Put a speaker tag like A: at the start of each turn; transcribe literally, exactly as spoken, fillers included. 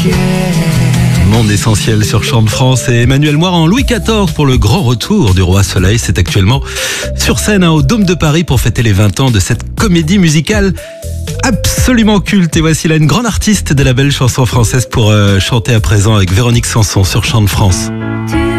A: Monde essentiel sur Chant de France et Emmanuel Moire en Louis quatorze pour le grand retour du Roi Soleil. C'est actuellement sur scène hein, au Dôme de Paris pour fêter les vingt ans de cette comédie musicale absolument culte. Et voici là une grande artiste de la belle chanson française pour euh, chanter à présent avec Véronique Sanson sur Chant de France.